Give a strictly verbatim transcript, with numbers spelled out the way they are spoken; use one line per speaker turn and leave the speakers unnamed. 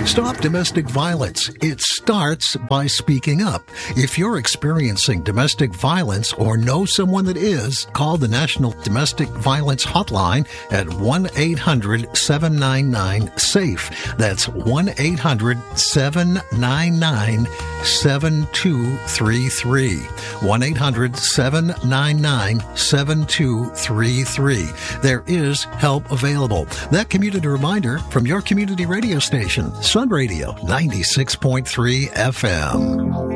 Stop domestic violence. It starts by speaking up. If you're experiencing domestic violence or know someone that is, call the National Domestic Violence Hotline at one eight hundred seven nine nine SAFE. That's one eight hundred seven nine nine seven two three three. one eight hundred seven nine nine seven two three three. There is help available. That community reminder from your community radio station, Sun Radio ninety-six point three F M.